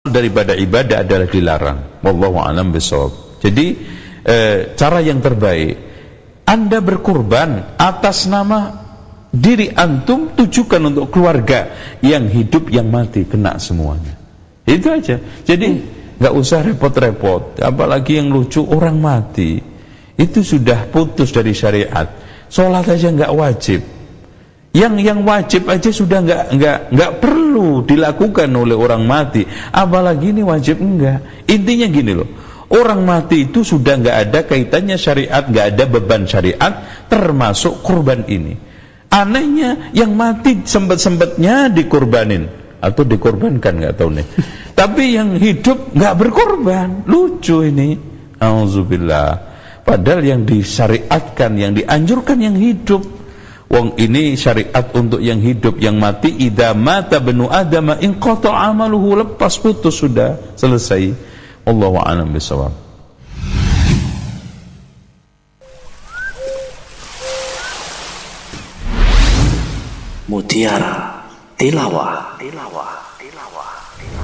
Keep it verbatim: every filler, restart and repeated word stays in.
daripada ibadah adalah dilarang. Wallahu a'lam bishawab. Jadi eh, cara yang terbaik, Anda berkurban atas nama diri antum, tujukan untuk keluarga yang hidup yang mati, kena semuanya. Itu aja. Jadi nggak hmm. usah repot-repot. Apalagi yang lucu, orang mati itu sudah putus dari syariat. Sholat aja nggak wajib. Yang yang wajib aja sudah nggak nggak nggak perlu dilakukan oleh orang mati, apalagi ini wajib enggak. Intinya gini loh, orang mati itu sudah nggak ada kaitannya syariat, nggak ada beban syariat, termasuk kurban ini. Anehnya yang mati sempet-sempetnya dikorbanin atau dikorbankan nggak tahu nih, tapi yang hidup nggak berkorban, lucu ini. Auzubillah. Padahal yang disyariatkan, yang dianjurkan yang hidup. Wong ini syariat untuk yang hidup, yang mati. Idza mata benu adama inqata amaluhu, lepas putus sudah selesai. Wallahu a'lam bishawab. Mutiara Tilawah. Tilawah. Tilawah.